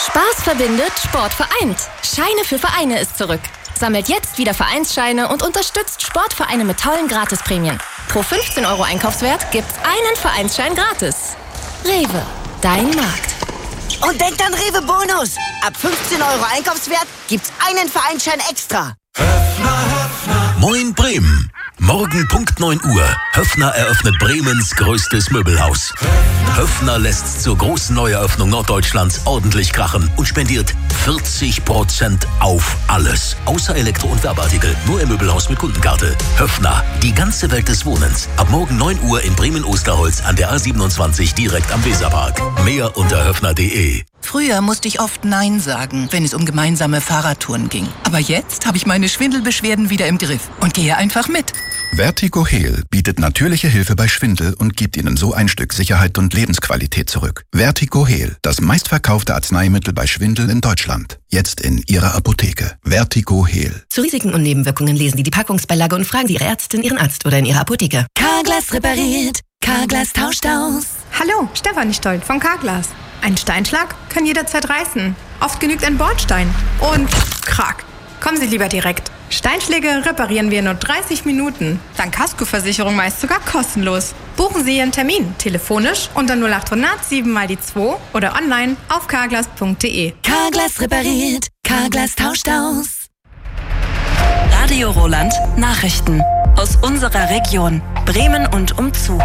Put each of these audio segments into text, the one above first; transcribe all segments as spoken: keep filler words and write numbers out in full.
Spaß verbindet, Sport vereint. Scheine für Vereine ist zurück. Sammelt jetzt wieder Vereinsscheine und unterstützt Sportvereine mit tollen Gratisprämien. Pro fünfzehn Euro Einkaufswert gibt's einen Vereinsschein gratis. Rewe, dein Markt. Und denkt an Rewe Bonus. Ab fünfzehn Euro Einkaufswert gibt's einen Vereinsschein extra. Höffner, Höffner. Moin Bremen. Morgen Punkt neun Uhr. Höffner eröffnet Bremens größtes Möbelhaus. Höffner lässt zur großen Neueröffnung Norddeutschlands ordentlich krachen und spendiert vierzig Prozent auf alles. Außer Elektro- und Werbeartikel. Nur im Möbelhaus mit Kundenkarte. Höffner, die ganze Welt des Wohnens. Ab morgen neun Uhr in Bremen-Osterholz an der A siebenundzwanzig direkt am Weserpark. Mehr unter höffner punkt de. Früher musste ich oft Nein sagen, wenn es um gemeinsame Fahrradtouren ging. Aber jetzt habe ich meine Schwindelbeschwerden wieder im Griff und gehe einfach mit. Vertigo Heal bietet natürliche Hilfe bei Schwindel und gibt Ihnen so ein Stück Sicherheit und Lebensqualität zurück. Vertigo Heal, das meistverkaufte Arzneimittel bei Schwindel in Deutschland. Jetzt in Ihrer Apotheke. Vertigo Heal. Zu Risiken und Nebenwirkungen lesen Sie die Packungsbeilage und fragen Sie Ihre Ärztin, Ihren Arzt oder in Ihrer Apotheke. Carglass repariert. Carglass tauscht aus. Hallo, Stefanie Stolt von Carglass. Ein Steinschlag kann jederzeit reißen. Oft genügt ein Bordstein. Und krack. Kommen Sie lieber direkt. Steinschläge reparieren wir in nur dreißig Minuten. Dank Kaskoversicherung meist sogar kostenlos. Buchen Sie Ihren Termin telefonisch unter null acht hundert sieben mal die zwei oder online auf carglass punkt de. Carglass repariert. Carglass tauscht aus. Radio Roland Nachrichten aus unserer Region Bremen und umzu.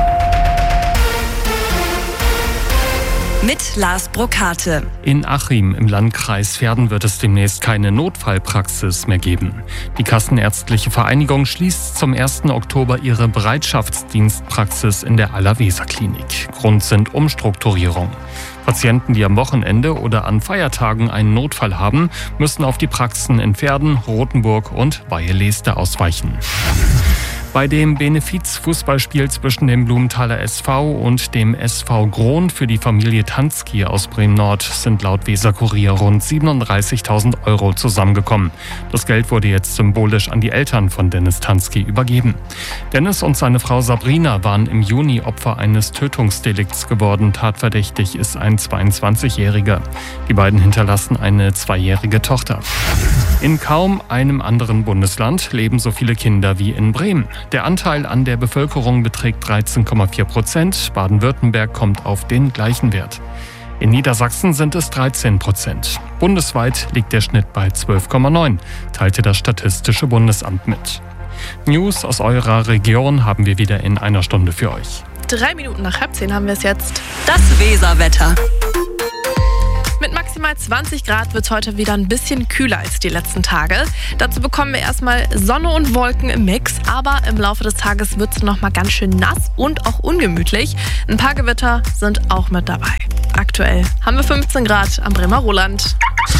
Mit Lars Brokate. In Achim im Landkreis Verden wird es demnächst keine Notfallpraxis mehr geben. Die Kassenärztliche Vereinigung schließt zum ersten Oktober ihre Bereitschaftsdienstpraxis in der Aller-Weser-Klinik. Grund sind Umstrukturierung. Patienten, die am Wochenende oder an Feiertagen einen Notfall haben, müssen auf die Praxen in Verden, Rothenburg und Weihe-Leeste ausweichen. Bei dem Benefiz-Fußballspiel zwischen dem Blumenthaler S V und dem S V Grohn für die Familie Tanski aus Bremen-Nord sind laut Weser-Kurier rund siebenunddreißigtausend Euro zusammengekommen. Das Geld wurde jetzt symbolisch an die Eltern von Dennis Tanski übergeben. Dennis und seine Frau Sabrina waren im Juni Opfer eines Tötungsdelikts geworden. Tatverdächtig ist ein zweiundzwanzigjähriger. Die beiden hinterlassen eine zweijährige Tochter. In kaum einem anderen Bundesland leben so viele Kinder wie in Bremen. Der Anteil an der Bevölkerung beträgt dreizehn Komma vier Prozent. Baden-Württemberg kommt auf den gleichen Wert. In Niedersachsen sind es dreizehn Prozent. Bundesweit liegt der Schnitt bei zwölf Komma neun, teilte das Statistische Bundesamt mit. News aus eurer Region haben wir wieder in einer Stunde für euch. Drei Minuten nach halb zehn haben wir es jetzt. Das Weserwetter. Mit maximal zwanzig Grad wird es heute wieder ein bisschen kühler als die letzten Tage. Dazu bekommen wir erstmal Sonne und Wolken im Mix, aber im Laufe des Tages wird es noch mal ganz schön nass und auch ungemütlich. Ein paar Gewitter sind auch mit dabei. Aktuell haben wir fünfzehn Grad am Bremer Roland.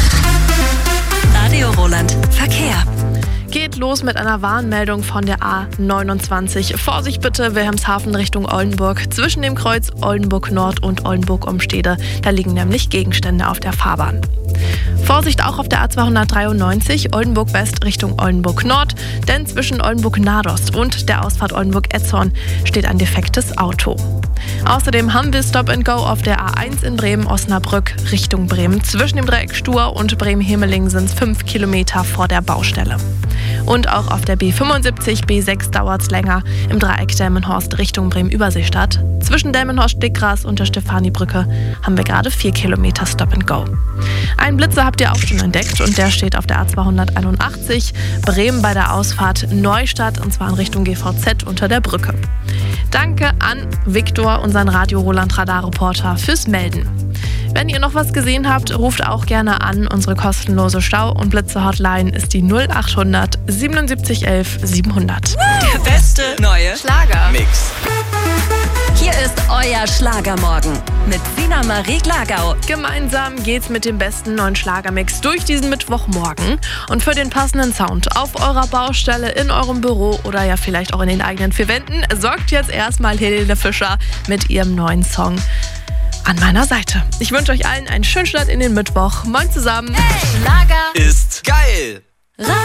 Radio Roland Verkehr. Geht los mit einer Warnmeldung von der A neunundzwanzig. Vorsicht bitte, Wilhelmshaven Richtung Oldenburg. Zwischen dem Kreuz Oldenburg Nord und Oldenburg Umstede. Da liegen nämlich Gegenstände auf der Fahrbahn. Vorsicht auch auf der A zweihundertdreiundneunzig Oldenburg West Richtung Oldenburg Nord, denn zwischen Oldenburg Nadost und der Ausfahrt Oldenburg Etzhorn steht ein defektes Auto. Außerdem haben wir Stop and Go auf der A eins in Bremen-Osnabrück Richtung Bremen. Zwischen dem Dreieck Stur und Bremen-Hemeling sind es fünf Kilometer vor der Baustelle. Und auch auf der B fünfundsiebzig B sechs dauert es länger im Dreieck Delmenhorst Richtung Bremen-Überseestadt. Zwischen Delmenhorst-Stickgras und der Stefanibrücke haben wir gerade vier Kilometer Stop and Go. Einen Blitzer habt ihr auch schon entdeckt und der steht auf der A zweihunderteinundachtzig Bremen bei der Ausfahrt Neustadt und zwar in Richtung G V Z unter der Brücke. Danke an Viktor, unseren Radio-Roland-Radar-Reporter, fürs Melden. Wenn ihr noch was gesehen habt, ruft auch gerne an. Unsere kostenlose Stau- und Blitze-Hotline ist die null achthundert siebenundsiebzig elf siebenhundert. Der beste neue Schlager-Mix. Hier ist euer Schlagermorgen mit Sina Marie Glagau. Gemeinsam geht's mit dem besten neuen Schlagermix durch diesen Mittwochmorgen. Und für den passenden Sound auf eurer Baustelle, in eurem Büro oder ja vielleicht auch in den eigenen vier Wänden sorgt jetzt erstmal Helene Fischer mit ihrem neuen Song an meiner Seite. Ich wünsche euch allen einen schönen Start in den Mittwoch. Moin zusammen. Hey, Schlager ist geil.